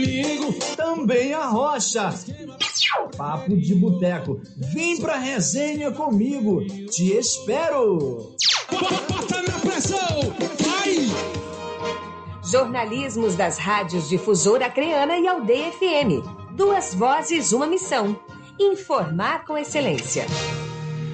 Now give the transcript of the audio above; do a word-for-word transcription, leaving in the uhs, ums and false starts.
comigo, também a Rocha. Papo de Boteco, vem pra resenha comigo, te espero. Bota na pressão, vai! Jornalismos das rádios Difusora Acreana e Aldeia F M. Duas vozes, uma missão. Informar com excelência.